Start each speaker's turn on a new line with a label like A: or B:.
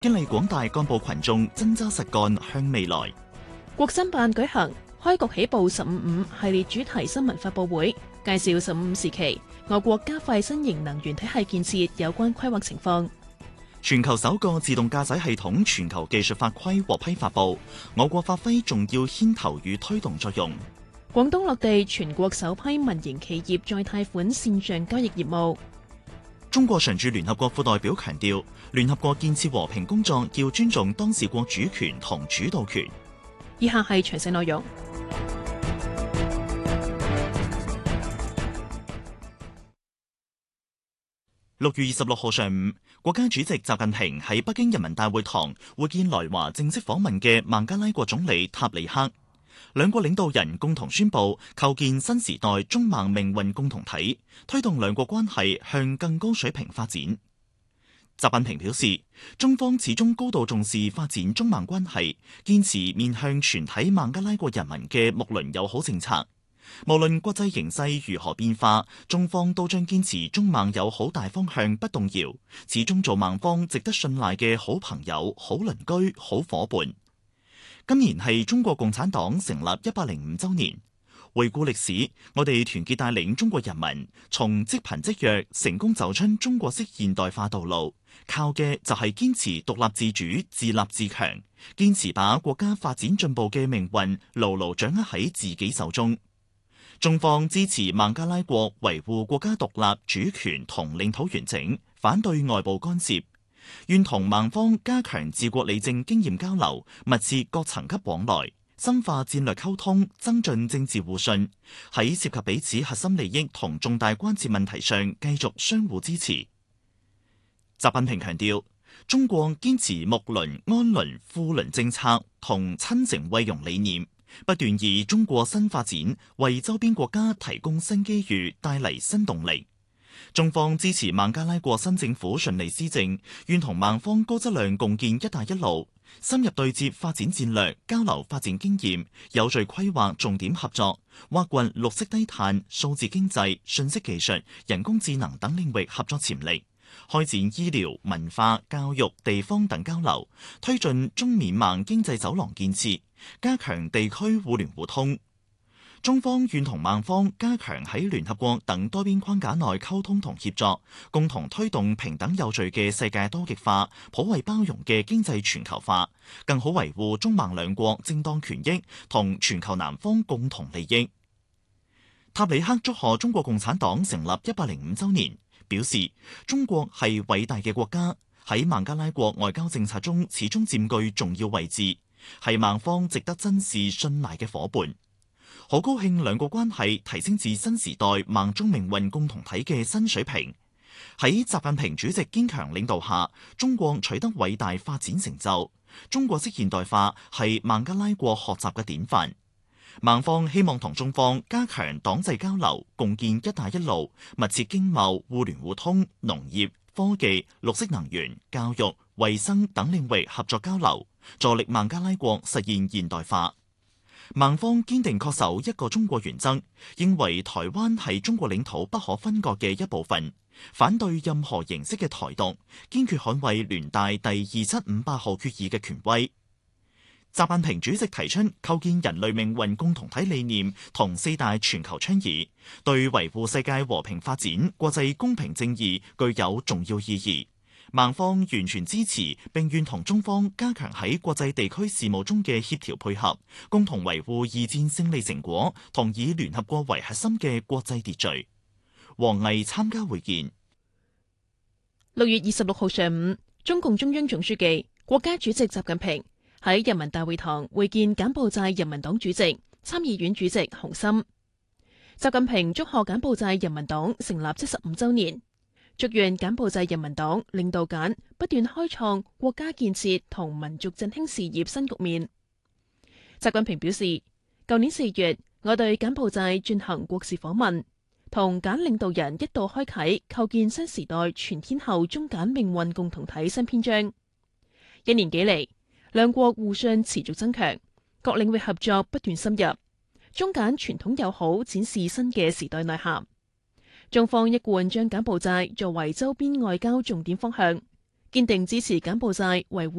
A: 激勵廣大幹部群眾真揸實幹向未來。
B: 國新辦舉行開局起步15.5系列主題新聞發佈會，介紹15時期我國加快新型能源體系建設有關規劃情況。
A: 全球首個自動駕駛系統全球技術法規獲批發佈，我國發揮重要牽頭與推動作用。
B: 廣東落地全國首批民營企業再貸款線上交易業務。
A: 中國常駐聯合國副代表強調，聯合國建設和平工作要尊重當事國主權同主導權。
B: 以下係詳細內容。
A: 6月26號上午，國家主席習近平喺北京人民大會堂會見來華正式訪問嘅孟加拉國總理塔利克。兩國領導人共同宣布構建新時代中孟命運共同體，推動兩國關係向更高水平發展。習近平表示，中方始終高度重視發展中孟關係，堅持面向全體孟加拉國人民嘅睦鄰友好政策。無論國際形勢如何變化，中方都將堅持中孟友好大方向不動搖，始終做孟方值得信賴嘅好朋友、好鄰居、好伙伴。今年係中國共產黨成立105週年，回顧歷史，我哋團結帶領中國人民從積貧積弱成功走出中國式現代化道路，靠嘅就係堅持獨立自主、自立自強，堅持把國家發展進步嘅命運牢牢掌握喺自己手中。中方支持孟加拉國維護國家獨立主權同領土完整，反對外部干涉。願同孟方加強治國理政經驗交流，密切各層級往來，深化戰略溝通，增進政治互信。喺涉及彼此核心利益同重大關切問題上，繼續相互支持。習近平強調，中國堅持睦鄰、安鄰、富鄰政策同親誠惠容理念，不斷以中國新發展為周邊國家提供新機遇，帶嚟新動力。中方支持孟加拉國新政府順利施政，願同孟方高質量共建“一帶一路”，深入對接發展戰略，交流發展經驗，有序規劃重點合作，挖掘綠色低碳、數字經濟、信息技術、人工智能等領域合作潛力，開展醫療、文化、教育、地方等交流，推進中緬孟經濟走廊建設，加強地區互聯互通。中方願同孟方加強喺聯合國等多邊框架內溝通同協作，共同推動平等有序嘅世界多極化、普惠包容嘅經濟全球化，更好維護中孟兩國正當權益同全球南方共同利益。塔利克祝賀中國共產黨成立105週年，表示中國係偉大嘅國家，喺孟加拉國外交政策中始終佔據重要位置，係孟方值得珍視信賴嘅夥伴。好高興兩國關係提升至新時代孟中命運共同體嘅新水平。喺習近平主席堅強領導下，中國取得偉大發展成就。中國式現代化係孟加拉國學習嘅典範。孟方希望同中方加強黨際交流，共建“一帶一路”，密切經貿、互聯互通、農業、科技、綠色能源、教育、衛生等領域合作交流，助力孟加拉國實現現代化。孟方堅定恪守一個中國原則，認為台灣係中國領土不可分割嘅一部分，反對任何形式嘅台獨，堅決捍衛聯大第2758號決議嘅權威。習近平主席提出構建人類命運共同體理念同4大全球倡議，對維護世界和平發展、國際公平正義具有重要意義。孟方完全支持，並願同中方加強喺國際地區事務中嘅協調配合，共同維護二戰勝利成果同以聯合國為核心嘅國際秩序。王毅參加會見。
B: 6月26號上午，中共中央總書記、國家主席習近平喺人民大會堂會見柬埔寨人民黨主席、參議院主席洪森。習近平祝賀柬埔寨人民黨成立75週年。祝願柬埔寨人民黨領導柬不斷開創國家建設同民族振興事業新局面。習近平表示，舊年4月，我對柬埔寨進行國事訪問，同柬領導人一道開啟構建新時代全天候中柬命運共同體新篇章。1年幾嚟，兩國互信持續增強，各領域合作不斷深入，中柬傳統友好展示新嘅時代內涵。中方一貫將柬埔寨作為周邊外交重點方向， 堅定支持柬埔寨維護